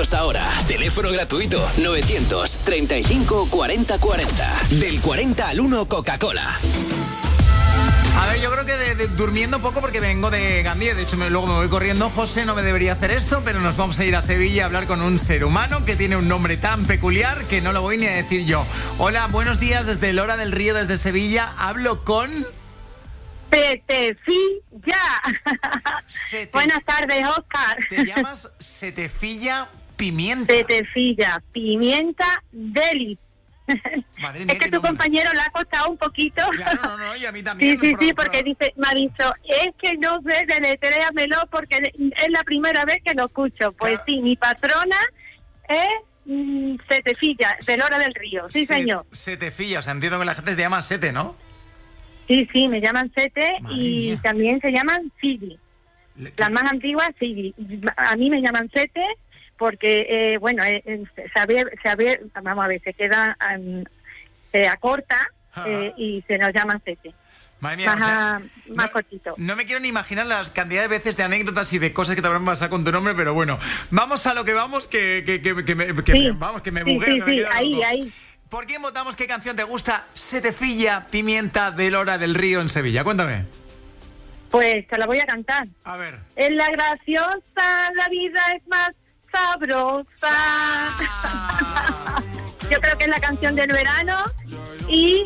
Llámanos ahora. Teléfono gratuito 935 40 40. Del 40 al 1 Coca-Cola. A ver, yo creo que durmiendo poco porque vengo de Gandía. De hecho, luego me voy corriendo. José no me debería hacer esto, pero nos vamos a ir a Sevilla a hablar con un ser humano que tiene un nombre tan peculiar que no lo voy ni a decir yo. Hola, buenos días desde Lora del Río, desde Sevilla. Hablo con... Setefilla. Buenas tardes, Oscar. Te llamas Setefilla Pimienta. Setefilla Pimienta Deli. Madre mía, es que tu compañero le ha costado un poquito. Claro, no, y a mí también. Sí, porque me ha dicho, es que no sé, deletréamelo porque es la primera vez que lo escucho. Pues claro. Sí, mi patrona es Setefilla, de Lora del Río. Sí, señor. Setefilla, o sea, entiendo que la gente te llama Sete, ¿no? Sí, me llaman Sete. Madre y mía. También se llaman Sigi. Las más antiguas, Sigi. A mí me llaman Sete. Porque, vamos a ver, se queda, se acorta y se nos llama Sete. Madre mía, más cortito. No me quiero ni imaginar las cantidades de veces de anécdotas y de cosas que te habrán pasado con tu nombre, pero bueno, vamos a lo que vamos, que me bugueo. Sí, ahí. ¿Por quién votamos? ¿Qué canción te gusta? Setefilla Pimienta de Lora del Río en Sevilla. Cuéntame. Pues te la voy a cantar. A ver. Es la graciosa, la vida es más sabrosa. Yo creo que es la canción del verano y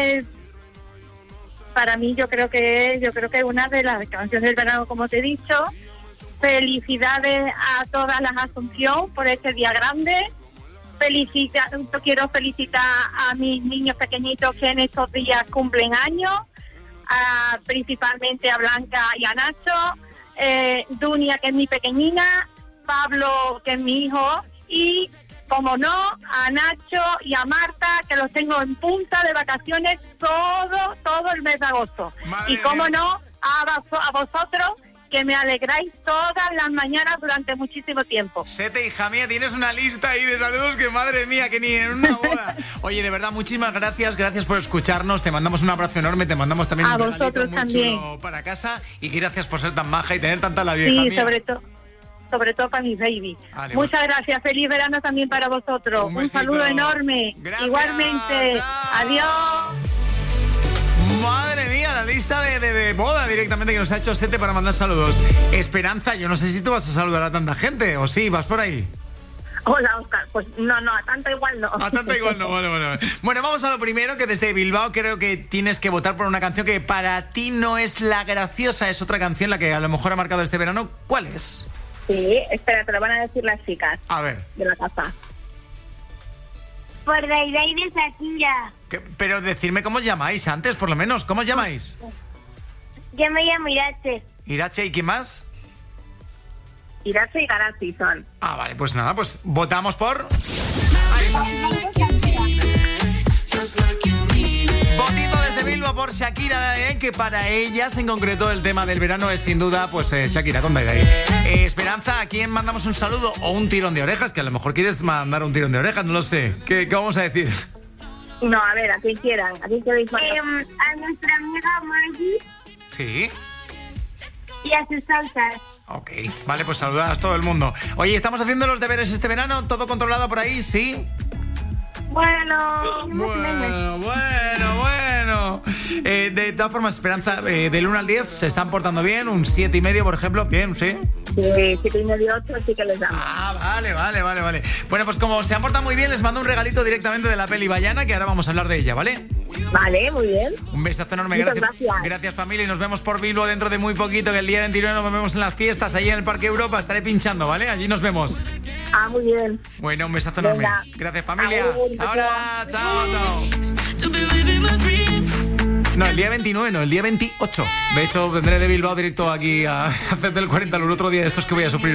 para mo yo creo que es una de las canciones del verano, como te he dicho. Felicidades a todas las Asunción por este día grande. Quiero felicitar a mis niños pequeñitos que en estos días cumplen años, principalmente a Blanca y a Nacho, Dunia, que es mi pequeñina, Pablo, que es mi hijo, y, como no, a Nacho y a Marta, que los tengo en punta de vacaciones todo el mes de agosto. Madre y, como mía. No, a vosotros, que me alegráis todas las mañanas durante muchísimo tiempo. Sete, hija mía, tienes una lista ahí de saludos que, madre mía, que ni en una boda. Oye, de verdad, muchísimas gracias por escucharnos. Te mandamos un abrazo enorme, te mandamos también a un vosotros muy también chulo para casa, y gracias por ser tan maja y tener tanta la vieja mía. Sobre todo para mis baby. Vale, muchas gracias, feliz verano también para vosotros. Un saludo enorme. Gracias. Igualmente. Chao. Adiós. Madre mía, la lista de boda directamente que nos ha hecho Sete para mandar saludos. Esperanza, yo no sé si tú vas a saludar a tanta gente, o sí, vas por ahí. Hola, Oscar. Pues no, a tanta igual no. A tanta igual no, vale. Bueno, vamos a lo primero, que desde Bilbao creo que tienes que votar por una canción que para ti no es la graciosa, es otra canción la que a lo mejor ha marcado este verano. ¿Cuál es? Sí, espera, te lo van a decir las chicas. A ver. De la casa. Por Day de Shakira. Pero decirme cómo os llamáis antes, por lo menos. ¿Cómo os llamáis? Yo me llamo Irache. ¿Irache y quién más? Irache y Garazi son. Ah, vale, pues nada, pues votamos por... Votito desde Bilbao por Shakira, que para ellas en concreto el tema del verano es sin duda pues Shakira con Day Day. Esperanza, ¿a quién mandamos un saludo o un tirón de orejas? Que a lo mejor quieres mandar un tirón de orejas, no lo sé. ¿Qué vamos a decir? No, a ver, a quien quieran. ¿A quién queréis mandar? A nuestra amiga Maggie. Sí. Y a sus salsas. Ok, vale, pues saludas a todo el mundo. Oye, ¿estamos haciendo los deberes este verano? ¿Todo controlado por ahí? ¿Sí? Bueno. De todas formas, Esperanza, del 1 al 10 se están portando bien, un 7,5 por ejemplo, bien, ¿sí? Sí, 7,5, 8 sí que les damos. Vale. Bueno, pues como se han portado muy bien, les mando un regalito directamente de la peli Bayana, que ahora vamos a hablar de ella, ¿vale? Vale, muy bien. Un besazo enorme, gracias. Gracias, familia, y nos vemos por Bilbao dentro de muy poquito, que el día 29 nos vemos en las fiestas, allí en el Parque Europa, estaré pinchando, ¿vale? Allí nos vemos. Muy bien. Bueno, un besazo enorme. Gracias, familia. Ahora, chao. No, el día 29, no, el día 28. De hecho, vendré de Bilbao directo aquí a hacer del 40 el otro día de estos que voy a sufrir.